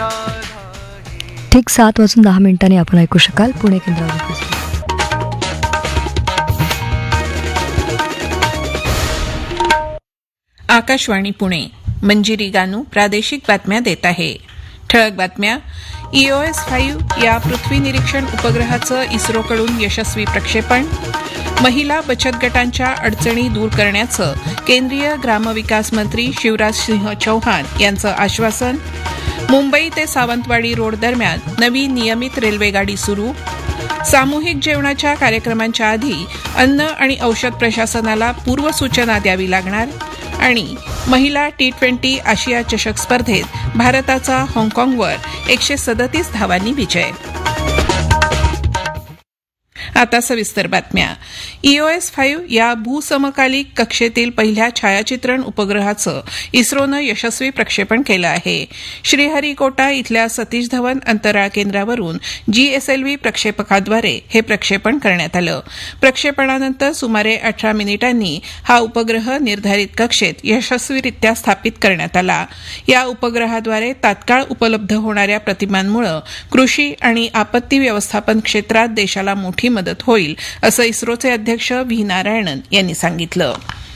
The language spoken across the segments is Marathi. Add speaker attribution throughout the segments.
Speaker 1: ठीक 7:10 आपण ऐकू शकाल पुणे केंद्रावर.
Speaker 2: आकाशवाणी पुणे. मंजिरी गानू प्रादेशिक बातम्या देत आहे. ठळक बातम्या. EOS-5 या पृथ्वी निरीक्षण उपग्रहाचं इस्रोकडून यशस्वी प्रक्षेपण. महिला बचत गटांच्या अडचणी दूर करण्याचं केंद्रीय ग्रामविकास मंत्री शिवराज सिंह चौहान यांचं आश्वासन. मुंबई ते सावंतवाडी रोड दरम्यान नवी नियमित रेल्वेगाडी सुरू. सामूहिक जेवणाच्या कार्यक्रमांच्या आधी अन्न आणि औषध प्रशासनाला पूर्वसूचना द्यावी लागणार. आणि महिला T20 आशिया चषक स्पर्धेत भारताचा हाँगकाँगवर 137 धावांनी विजय. आता सविस्तर बातम्या. EOS-5 या भूसमकालिक कक्षेतील पहिल्या छायाचित्रण उपग्रहाचं इस्रोनं यशस्वी प्रक्षेपण केलं आहे. श्रीहरिकोटा इथल्या सतीश धवन अंतराळ केंद्रावरून GSLV प्रक्षेपकाद्वारे हे प्रक्षेपण करण्यात आलं. प्रक्षेपणानंतर सुमारे 18 मिनिटांनी हा उपग्रह निर्धारित कक्षेत यशस्वीरित्या स्थापित करण्यात आला. या उपग्रहाद्वारे तात्काळ उपलब्ध होणाऱ्या प्रतिमांमुळे कृषी आणि आपत्ती व्यवस्थापन क्षेत्रात देशाला मोठी मदत होईल असं इस्रोचे अध्यक्ष व्ही नारायणन यांनी सांगितलं.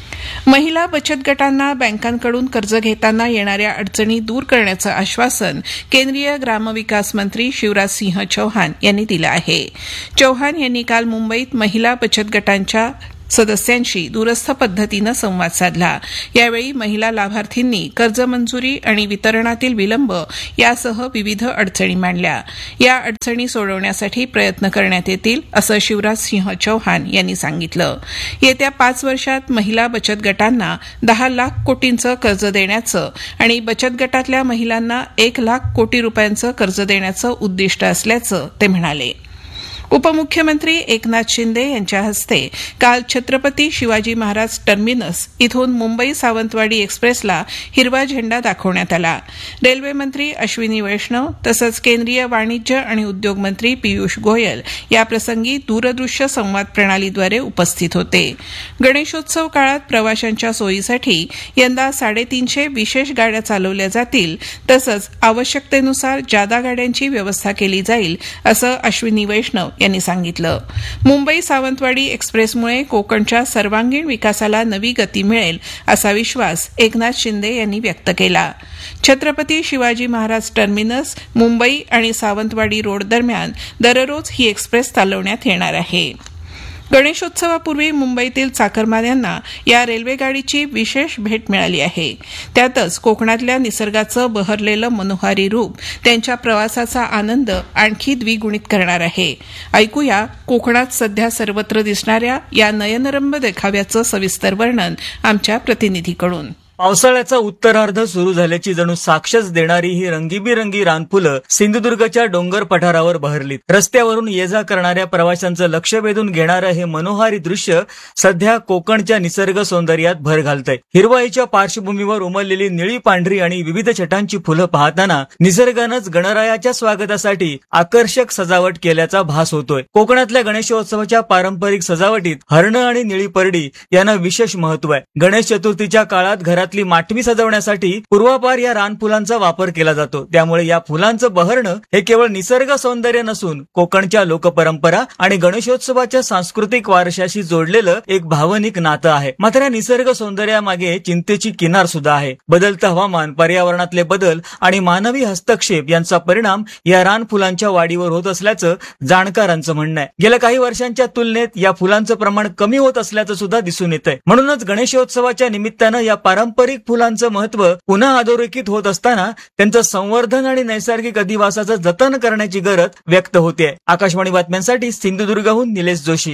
Speaker 2: महिला बचत गटांना बँकांकडून कर्ज घेताना येणाऱ्या अडचणी दूर करण्याचं आश्वासन केंद्रीय ग्रामविकास मंत्री शिवराज सिंह चौहान यांनी दिलं आहे. चौहान यांनी काल मुंबईत महिला बचत गटांच्या सदस्यांशी दूरस्थ पद्धतीनं संवाद साधला. यावेळी महिला लाभार्थींनी कर्ज मंजुरी आणि वितरणातील विलंब यासह विविध अडचणी मांडल्या. या अडचणी सोडवण्यासाठी प्रयत्न करण्यात येतील असं शिवराज सिंह चौहान यांनी सांगितलं. येत्या 5 वर्षात महिला बचत गटांना 10 लाख कोटींचं कर्ज देण्याचं आणि बचत गटातल्या महिलांना 1 लाख कोटी रुपयांचं कर्ज देण्याचं उद्दिष्ट असल्याचं ते म्हणाले. उपमुख्यमंत्री एकनाथ शिंदे यांच्या हस्ते काल छत्रपती शिवाजी महाराज टर्मिनस इथून मुंबई सावंतवाडी एक्सप्रेसला हिरवा झेंडा दाखवण्यात आला. रेल्वे मंत्री अश्विनी वैष्णव तसंच केंद्रीय वाणिज्य आणि उद्योग मंत्री पियुष गोयल याप्रसंगी दूरदृश्य संवाद प्रणालीद्वारे उपस्थित होते. गणेशोत्सव काळात प्रवाशांच्या सोयीसाठी यंदा 350 विशेष गाड्या चालवल्या जातील तसंच आवश्यकतेनुसार जादा गाड्यांची व्यवस्था केली जाईल असं अश्विनी वैष्णव यांनी सांगितलं. मुंबई सावंतवाडी एक्सप्रेसमुळे कोकणच्या सर्वांगीण विकासाला नवी गती मिळेल असा विश्वास एकनाथ शिंदे यांनी व्यक्त केला. छत्रपती शिवाजी महाराज टर्मिनस मुंबई आणि सावंतवाडी रोड दरम्यान दररोज ही एक्सप्रेस चालवण्यात येणार आहे. गणेशोत्सवापूर्वी मुंबईतील चाकरमान्यांना या रेल्वेगाडीची विशेष भेट मिळाली आहे. त्यातच कोकणातल्या निसर्गाचं बहरलेलं मनोहारी रूप त्यांच्या प्रवासाचा आनंद आणखी द्विगुणित करणार आहे. ऐकूया कोकणात सध्या सर्वत्र दिसणाऱ्या या नयनरम्य देखाव्याचं सविस्तर वर्णन आमच्या प्रतिनिधीकडून.
Speaker 3: पावसाळ्याचा उत्तरार्ध सुरू झाल्याची जणू साक्षच देणारी ही रंगीबिरंगी रानफुलं सिंधुदुर्गच्या डोंगर पठारावर बहरलीत. रस्त्यावरून ये जा करणाऱ्या प्रवाशांचं लक्ष वेधून घेणारं हे मनोहारी दृश्य सध्या कोकणच्या निसर्ग सौंदर्यात भर घालतंय. हिरवाईच्या पार्श्वभूमीवर उमललेली निळी पांढरी आणि विविध छटांची फुलं पाहताना निसर्गानंच गणरायाच्या स्वागतासाठी आकर्षक सजावट केल्याचा भास होतोय. कोकणातल्या गणेशोत्सवाच्या पारंपरिक सजावटीत हरणं आणि निळी परडी यांना विशेष महत्व आहे. गणेश चतुर्थीच्या काळात घरातली माठवी सजवण्यासाठी पूर्वापार या रानफुलांचा वापर केला जातो. त्यामुळे या फुलांचं बहरणं हे केवळ निसर्ग सौंदर्य नसून कोकणच्या लोकपरंपरा आणि गणेशोत्सवाच्या सांस्कृतिक वारशाशी जोडलेलं एक भावनिक नातं आहे. मात्र या निसर्ग सौंदर्यामागे चिंतेची किनार सुद्धा आहे. बदलतं हवामान, पर्यावरणातले बदल आणि मानवी हस्तक्षेप यांचा परिणाम या रानफुलांच्या वाढीवर होत असल्याचं जाणकारांचं म्हणणं आहे. गेल्या काही वर्षांच्या तुलनेत या फुलांचं प्रमाण कमी होत असल्याचं सुद्धा दिसून येतंय. म्हणूनच गणेशोत्सवाच्या निमित्तानं या पारंपरिक फुलांचं महत्व पुन्हा अधोरेखित होत असताना त्यांचं संवर्धन आणि नैसर्गिक अधिवासाचं जतन करण्याची गरज व्यक्त होते. आकाशवाणी बातम्यांसाठी सिंधुदुर्गहून निलेश जोशी.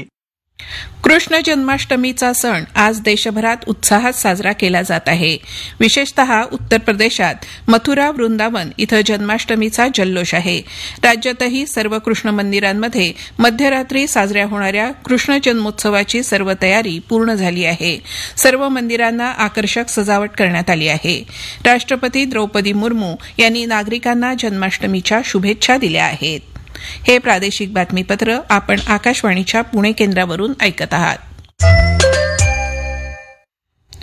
Speaker 2: कृष्ण जन्माष्टमीचा सण आज देशभरात उत्साहात साजरा केला जात आहे. विशेषतः उत्तर प्रदेशात मथुरा वृंदावन इथं जन्माष्टमीचा जल्लोष आहे. राज्यातही सर्व कृष्ण मंदिरांमध्ये मध्यरात्री साजऱ्या होणाऱ्या कृष्ण जन्मोत्सवाची सर्व तयारी पूर्ण झाली आहे. सर्व मंदिरांना आकर्षक सजावट करण्यात आली आहे. राष्ट्रपती द्रौपदी मुर्मू यांनी नागरिकांना जन्माष्टमीच्या शुभेच्छा दिल्या आहेत. हे प्रादेशिक बातमीपत्र आपण आकाशवाणीच्या पुणे केंद्रावरून ऐकत आहात.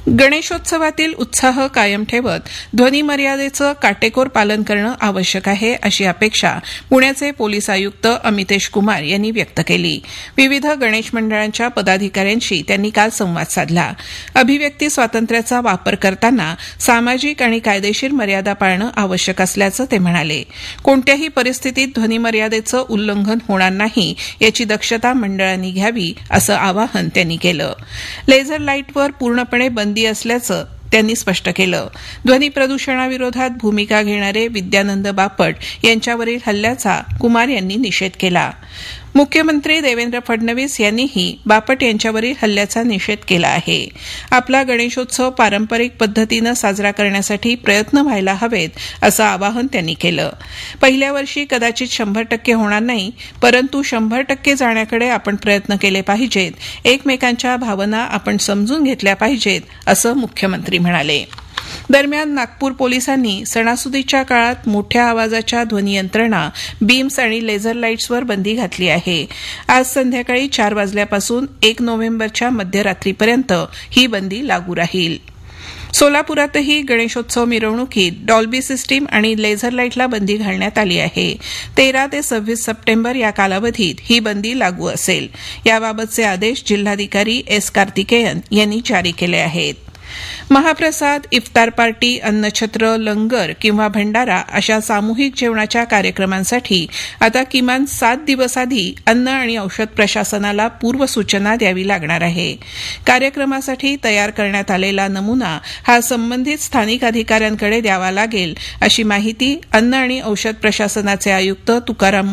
Speaker 2: गणेशोत्सवातील उत्साह कायम ठेवत ध्वनी मर्यादेचं काटेकोर पालन करणं आवश्यक आहे अशी अपेक्षा पुण्याचे पोलीस आयुक्त अमितेश कुमार यांनी व्यक्त केली. विविध गणेश मंडळांच्या पदाधिकाऱ्यांशी त्यांनी काल संवाद साधला. अभिव्यक्ती स्वातंत्र्याचा वापर करताना सामाजिक आणि कायदेशीर मर्यादा पाळणं आवश्यक असल्याचं ते म्हणाले. कोणत्याही परिस्थितीत ध्वनी मर्यादेचं उल्लंघन होणार नाही याची दक्षता मंडळांनी घ्यावी असं आवाहन त्यांनी केलं. लेझर लाईटवर पूर्णपणे बंदी असल्याचं त्यांनी स्पष्ट केलं. ध्वनी प्रदूषणाविरोधात भूमिका घेणारे विद्यानंद बापट यांच्यावरील हल्ल्याचा कुमार यांनी निषेध केला. मुख्यमंत्री देवेंद्र फडणवीस यांनीही बापट यांच्यावरील हल्ल्याचा निषेध केला आहे. आपला गणेशोत्सव पारंपरिक पद्धतीनं साजरा करण्यासाठी प्रयत्न व्हायला हवेत असं आवाहन त्यांनी केलं. पहिल्या वर्षी कदाचित 100% होणार नाही, परंतु 100% जाण्याकडे आपण प्रयत्न केले पाहिजेत. एकमेकांच्या भावना आपण समजून घेतल्या पाहिजेत असं मुख्यमंत्री म्हणाले. दरम्यान नागपूर पोलिसांनी सणासुदीच्या काळात मोठ्या आवाजाच्या ध्वनियंत्रणा, बीम्स आणि लेझर लाईट्सवर बंदी घातली आहे. आज संध्याकाळी 4 वाजल्यापासून 1 नोव्हेंबरच्या मध्यरात्रीपर्यंत ही बंदी लागू राहील. सोलापुरातही गणेशोत्सव मिरवणुकीत डॉल्बी सिस्टीम आणि लेझर लाईटला बंदी घालण्यात आली आहे. 13 ते 26 सप्टेंबर या कालावधीत ही बंदी लागू असेल. याबाबतचे आदेश जिल्हाधिकारी एस कार्तिकेयन यांनी जारी केले आहेत. महाप्रसाद, इफ्तार पार्टी, अन्नछत्र, लंगर किंवा भंडारा अशा सामूहिक जेवणाच्या कार्यक्रमांसाठी आता किमान 7 दिवस आधी अन्न आणि औषध प्रशासनाला पूर्वसूचना द्यावी लागणार आहे. कार्यक्रमासाठी तयार करण्यात आलेला नमुना हा संबंधित स्थानिक अधिकाऱ्यांकडे द्यावा लागेल अशी माहिती अन्न आणि औषध प्रशासनाचे आयुक्त तुकाराम